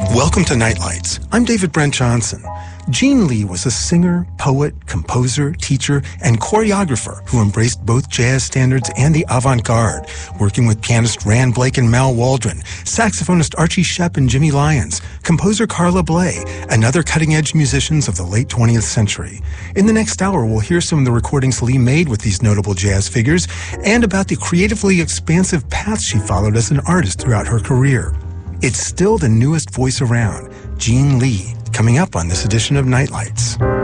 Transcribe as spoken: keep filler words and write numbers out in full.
Welcome to Nightlights. I'm David Brent Johnson. Gene Lee was a singer, poet, composer, teacher, and choreographer who embraced both jazz standards and the avant-garde, working with pianist Rand Blake and Mal Waldron, saxophonist Archie Shepp and Jimmy Lyons, composer Carla Bley, and other cutting-edge musicians of the late twentieth century. In the next hour, we'll hear some of the recordings Lee made with these notable jazz figures and about the creatively expansive path she followed as an artist throughout her career. It's still the newest voice around, Gene Lee, coming up on this edition of Nightlights.